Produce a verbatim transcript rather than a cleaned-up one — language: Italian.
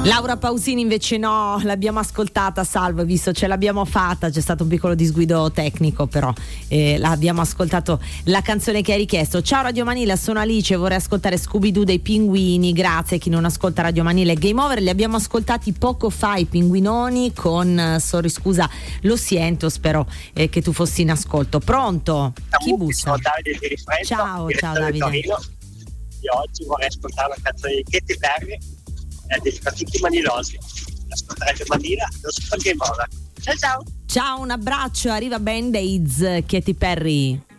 Laura Pausini invece no, l'abbiamo ascoltata, salvo, visto ce l'abbiamo fatta, c'è stato un piccolo disguido tecnico, però eh, l'abbiamo ascoltato la canzone che hai richiesto. Ciao Radio Manila, sono Alice, vorrei ascoltare Scooby-Doo dei Pinguini, grazie a chi non ascolta Radio Manila e Game Over, li abbiamo ascoltati poco fa i Pinguinoni con uh, sorry scusa, lo sento, spero eh, che tu fossi in ascolto. Pronto? Chi bussa? Ciao, ciao Davide. Io oggi vorrei ascoltare la canzone di Katy Perry dei Fatichi Manilosi. Ascoltare Manila, lo so che Game Over. Ciao ciao. Ciao, un abbraccio, arriva Band-Aids, Katy Perry.